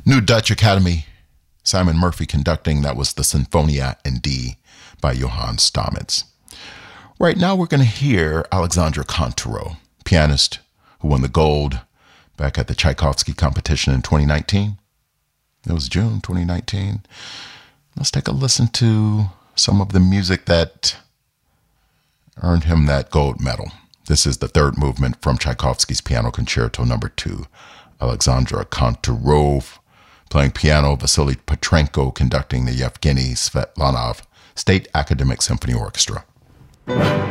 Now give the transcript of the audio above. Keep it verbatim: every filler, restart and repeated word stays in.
New Dutch Academy, Simon Murphy conducting. That was the Sinfonia in D by Johann Stamitz. Right now we're going to hear Alexandra Kontaro, pianist who won the gold back at the Tchaikovsky competition in twenty nineteen. It was June twenty nineteen. Let's take a listen to some of the music that earned him that gold medal. This is the third movement from Tchaikovsky's Piano Concerto number two. Alexandra Kontarov playing piano, Vasily Petrenko conducting the Yevgeny Svetlanov State Academic Symphony Orchestra.